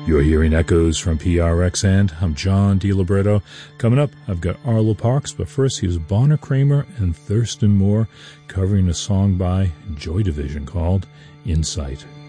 You're hearing echoes from PRX, and I'm John DiLibretto. Coming up, I've got Arlo Parks, but first here's Bonner Kramer and Thurston Moore covering a song by Joy Division called Insight.